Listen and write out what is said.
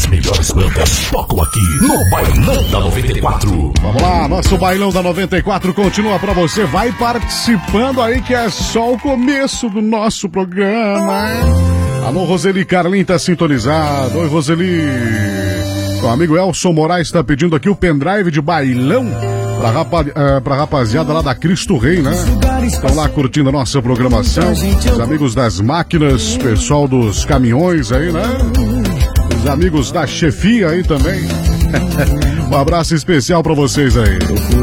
melhores bandas tocam aqui no Bailão da 94. Vamos lá, nosso Bailão da 94 continua pra você. Vai participando aí que é só o começo do nosso programa. Alô, Roseli Carlin tá sintonizado. Oi, Roseli. O amigo Elson Moraes tá pedindo aqui o pendrive de Bailão pra rapaziada lá da Cristo Rei, né? Estão lá curtindo a nossa programação. Os amigos das máquinas, pessoal dos caminhões aí, né? Os amigos da chefia aí também. Um abraço especial pra vocês aí.